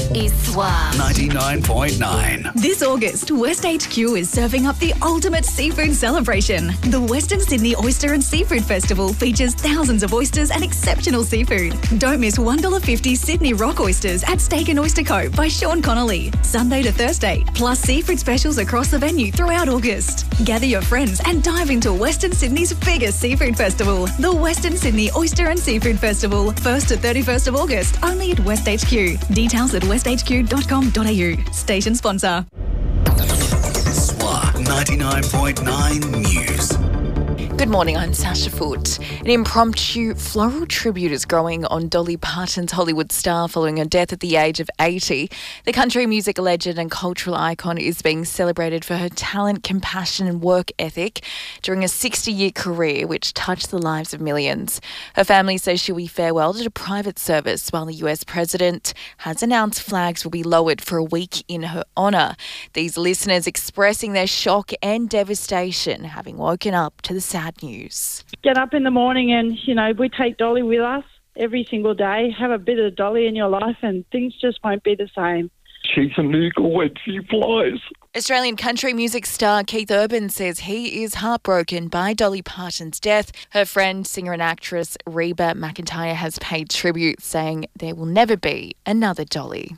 is Suave 99.9. This August, West HQ is serving up the ultimate seafood celebration. The Western Sydney Oyster and Seafood Festival features thousands of oysters and exceptional seafood. Don't miss $1.50 Sydney Rock Oysters at Steak and Oyster Co. by Sean Connolly, Sunday to Thursday, plus seafood specials across the venue throughout August. Gather your friends and dive into Western Sydney's biggest seafood festival, the Western Sydney Oyster and Seafood Festival, 1st to 31st of August, only at West HQ. Details at westhq.com.au. Station sponsor. SWA 99.9 News. Good morning, I'm Sasha Foote. An impromptu floral tribute is growing on Dolly Parton's Hollywood star following her death at the age of 80. The country music legend and cultural icon is being celebrated for her talent, compassion and work ethic during a 60-year career which touched the lives of millions. Her family says she'll be farewelled at a private service, while the US president has announced flags will be lowered for a week in her honour. These listeners expressing their shock and devastation, having woken up to the sad news. Get up in the morning and, we take Dolly with us every single day. Have a bit of Dolly in your life and things just won't be the same. She's an eagle when she flies. Australian country music star Keith Urban says he is heartbroken by Dolly Parton's death. Her friend, singer and actress Reba McEntire has paid tribute, saying there will never be another Dolly.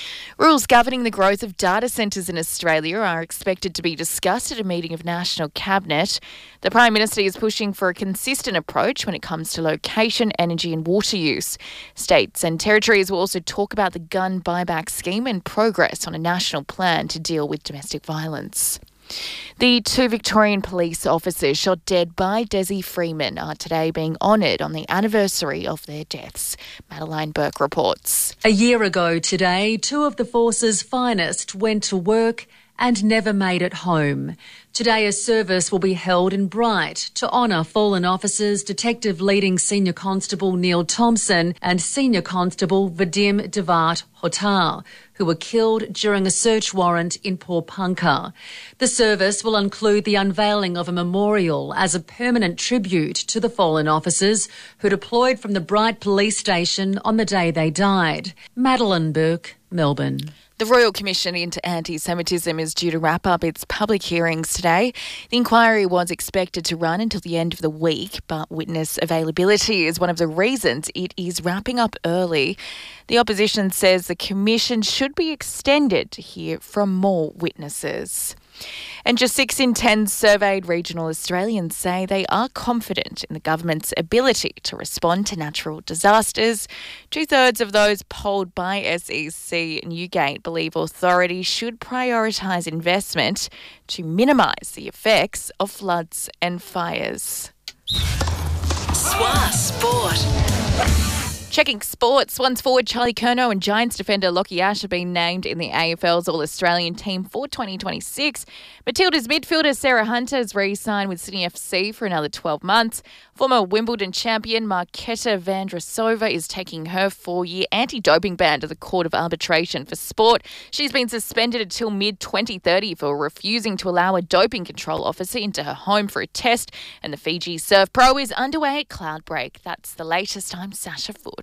Rules governing the growth of data centres in Australia are expected to be discussed at a meeting of National Cabinet. The Prime Minister is pushing for a consistent approach when it comes to location, energy and water use. States and territories will also talk about the gun buyback scheme and progress on a national plan to deal with domestic violence. The two Victorian police officers shot dead by Desi Freeman are today being honoured on the anniversary of their deaths. Madeline Burke reports. A year ago today, two of the force's finest went to work and never made it home. Today, a service will be held in Bright to honour fallen officers, Detective Leading Senior Constable Neil Thompson and Senior Constable Vadim Devat Hotar, who were killed during a search warrant in Pawnpukka. The service will include the unveiling of a memorial as a permanent tribute to the fallen officers who deployed from the Bright Police Station on the day they died. Madeline Burke, Melbourne. The Royal Commission into Anti-Semitism is due to wrap up its public hearings today. The inquiry was expected to run until the end of the week, but witness availability is one of the reasons it is wrapping up early. The opposition says the commission should be extended to hear from more witnesses. And just 6 in 10 surveyed regional Australians say they are confident in the government's ability to respond to natural disasters. 2/3 of those polled by SEC Newgate believe authorities should prioritise investment to minimise the effects of floods and fires. SWA Sport. Checking sports, Swans forward Charlie Curnow and Giants defender Lockie Ash have been named in the AFL's All-Australian team for 2026. Matilda's midfielder Sarah Hunter has re-signed with Sydney FC for another 12 months. Former Wimbledon champion Marketa Vandrasova is taking her 4-year anti-doping ban to the Court of Arbitration for Sport. She's been suspended until mid-2030 for refusing to allow a doping control officer into her home for a test. And the Fiji Surf Pro is underway at Cloudbreak. That's the latest. I'm Sasha Foote.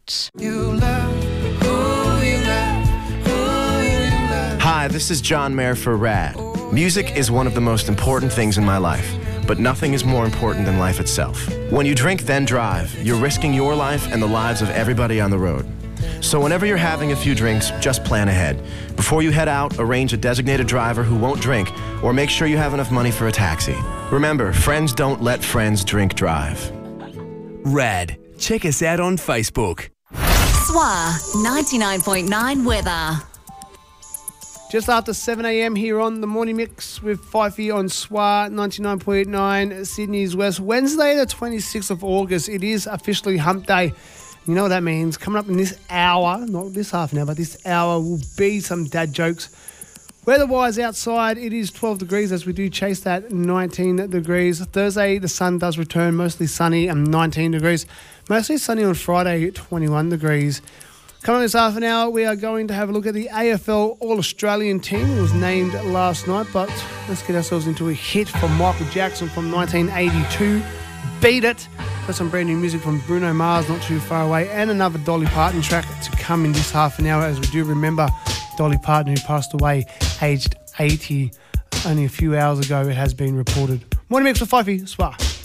Hi, this is John Mayer for RAD. Music is one of the most important things in my life, but nothing is more important than life itself. When you drink then drive, you're risking your life and the lives of everybody on the road. So whenever you're having a few drinks, just plan ahead. Before you head out, arrange a designated driver who won't drink, or make sure you have enough money for a taxi. Remember, friends don't let friends drink drive. RAD. Check us out on Facebook. SWA 99.9 weather. Just after 7 a.m. here on the Morning Mix with Fifey on SWA 99.9 Sydney's West. Wednesday the 26th of August, it is officially Hump Day. You know what that means. Coming up in this hour, not this half an hour, but this hour will be some dad jokes. Weather-wise outside, it is 12 degrees as we do chase that 19 degrees. Thursday, the sun does return, mostly sunny and 19 degrees. Mostly sunny on Friday, 21 degrees. Coming up this half an hour, we are going to have a look at the AFL All-Australian team. It was named last night, but let's get ourselves into a hit from Michael Jackson from 1982. Beat It. Got some brand new music from Bruno Mars not too far away, and another Dolly Parton track to come in this half an hour as we do remember Dolly Parton, who passed away aged 80 only a few hours ago, it has been reported. Morning Mix with Fifey, Swar.